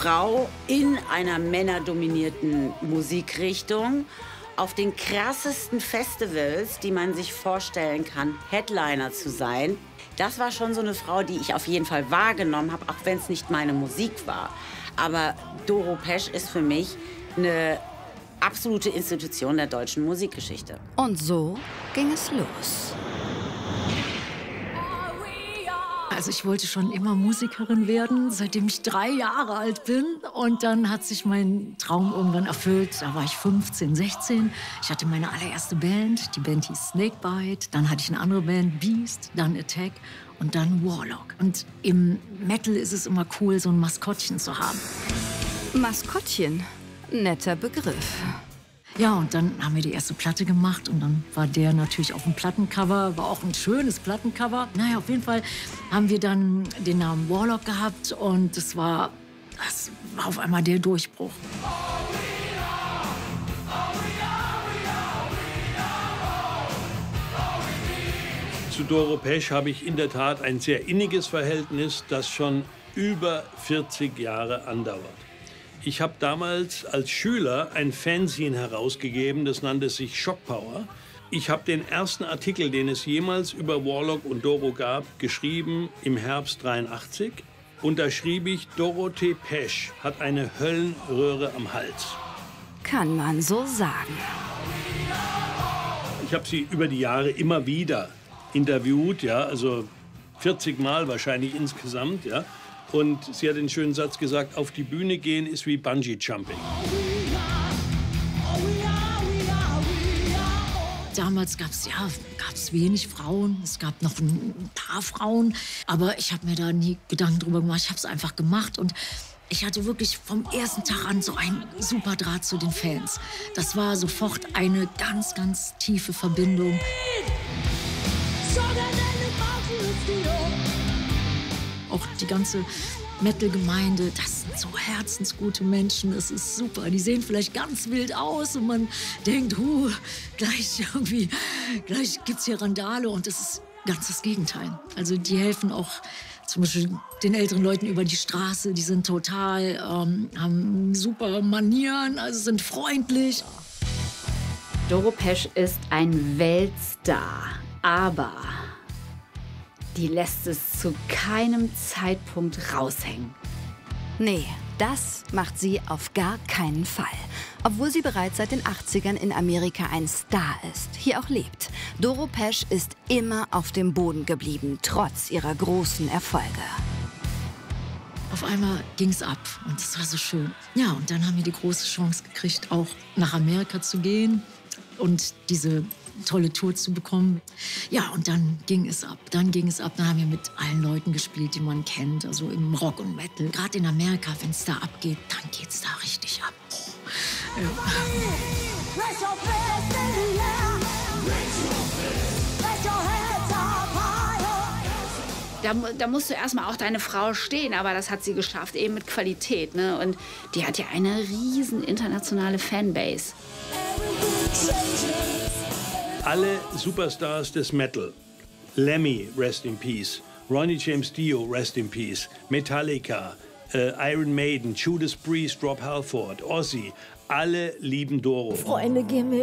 Frau in einer männerdominierten Musikrichtung auf den krassesten Festivals, die man sich vorstellen kann, Headliner zu sein. Das war schon so eine Frau, die ich auf jeden Fall wahrgenommen habe, auch wenn es nicht meine Musik war. Aber Doro Pesch ist für mich eine absolute Institution der deutschen Musikgeschichte. Und so ging es los. Also ich wollte schon immer Musikerin werden, seitdem ich 3 Jahre alt bin. Und dann hat sich mein Traum irgendwann erfüllt. Da war ich 15, 16. Ich hatte meine allererste Band. Die Band hieß Snakebite. Dann hatte ich eine andere Band, Beast, dann Attack und dann Warlock. Und im Metal ist es immer cool, so ein Maskottchen zu haben. Maskottchen, netter Begriff. Ja, und dann haben wir die erste Platte gemacht und dann war der natürlich auf dem Plattencover, war auch ein schönes Plattencover. Naja, auf jeden Fall haben wir dann den Namen Warlock gehabt und das war auf einmal der Durchbruch. Zu Doro Pesch habe ich in der Tat ein sehr inniges Verhältnis, das schon über 40 Jahre andauert. Ich habe damals als Schüler ein Fanzine herausgegeben, das nannte sich Shock Power. Ich habe den ersten Artikel, den es jemals über Warlock und Doro gab, geschrieben im Herbst 83. Und da schrieb ich, Dorothee Pesch hat eine Höllenröhre am Hals. Kann man so sagen. Ich habe sie über die Jahre immer wieder interviewt, ja, also 40 Mal wahrscheinlich insgesamt, ja. Und sie hat den schönen Satz gesagt, auf die Bühne gehen ist wie Bungee-Jumping. Damals gab's wenig Frauen, es gab noch ein paar Frauen, aber ich habe mir da nie Gedanken drüber gemacht, ich habe es einfach gemacht und ich hatte wirklich vom ersten Tag an so einen super Draht zu den Fans. Das war sofort eine ganz, ganz tiefe Verbindung. Auch die ganze Metal-Gemeinde, das sind so herzensgute Menschen, das ist super. Die sehen vielleicht ganz wild aus und man denkt, gleich gibt's hier Randale und das ist ganz das Gegenteil. Also die helfen auch zum Beispiel den älteren Leuten über die Straße, die sind total, haben super Manieren, also sind freundlich. Doro Pesch ist ein Weltstar, aber die lässt es zu keinem Zeitpunkt raushängen. Nee, das macht sie auf gar keinen Fall. Obwohl sie bereits seit den 80ern in Amerika ein Star ist, hier auch lebt. Doro Pesch ist immer auf dem Boden geblieben, trotz ihrer großen Erfolge. Auf einmal ging's ab und das war so schön. Ja, und dann haben wir die große Chance gekriegt, auch nach Amerika zu gehen und diese tolle Tour zu bekommen. Ja, und dann ging es ab. Dann haben wir mit allen Leuten gespielt, die man kennt, also im Rock und Metal. Gerade in Amerika, wenn es da abgeht, dann geht's da richtig ab. Da musst du erstmal auch deine Frau stehen, aber das hat sie geschafft, eben mit Qualität. Ne? Und die hat ja eine riesen internationale Fanbase. Alle Superstars des Metal, Lemmy, rest in peace, Ronnie James Dio, rest in peace, Metallica, Iron Maiden, Judas Priest, Rob Halford, Ozzy, alle lieben Doro. Freunde gehen mir